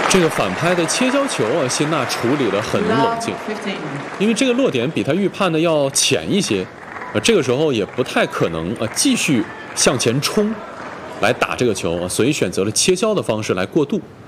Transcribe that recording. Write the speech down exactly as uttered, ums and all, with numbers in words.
这个反拍的切削球啊，辛纳处理得很冷静，因为这个落点比他预判的要浅一些，呃，这个时候也不太可能呃继续向前冲来打这个球啊，所以选择了切削的方式来过渡。